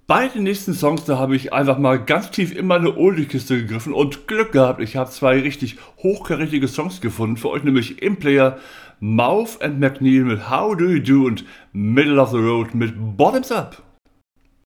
Bei den nächsten Songs, da habe ich einfach mal ganz tief in meine Oldie-Kiste gegriffen und Glück gehabt. Ich habe zwei richtig hochkarätige Songs gefunden. Für euch nämlich im Player Mouth and McNeil mit How Do You Do und Middle of the Road mit Bottoms Up.